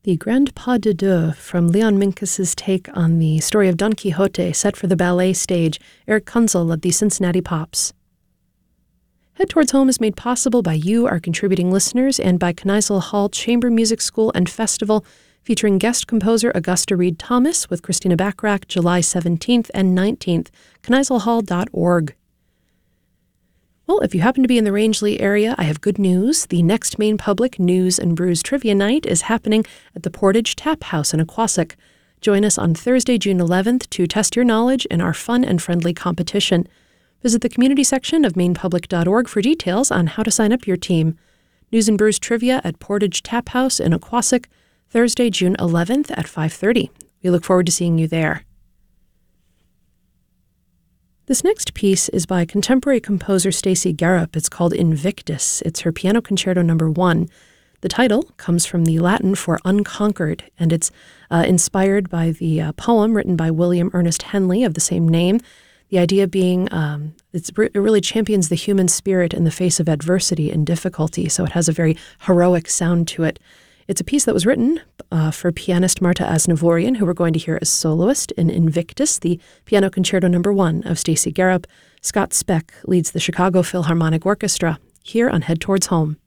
The Grand Pas de Deux from Leon Minkus's take on the story of Don Quixote set for the ballet stage, Eric Kunzel of the Cincinnati Pops. Head Towards Home is made possible by you, our contributing listeners, and by Kneisel Hall Chamber Music School and Festival, featuring guest composer Augusta Reed Thomas with Christina Bachrach, July 17th and 19th, kneiselhall.org. Well, if you happen to be in the Rangeley area, I have good news. The next Maine Public News and Brews Trivia Night is happening at the Portage Tap House in Aquasic. Join us on Thursday, June 11th to test your knowledge in our fun and friendly competition. Visit the community section of mainepublic.org for details on how to sign up your team. News and Brews Trivia at Portage Tap House in Aquasic, Thursday, June 11th at 5:30. We look forward to seeing you there. This next piece is by contemporary composer Stacy Garup. It's called Invictus. It's her Piano Concerto No. 1. The title comes from the Latin for unconquered, and it's inspired by the poem written by William Ernest Henley of the same name. The idea being it really champions the human spirit in the face of adversity and difficulty, so it has a very heroic sound to it. It's a piece that was written for pianist Marta Asnavourian, who we're going to hear as soloist in Invictus, the Piano Concerto No. 1 of Stacy Garup. Scott Speck leads the Chicago Philharmonic Orchestra here on Head Towards Home.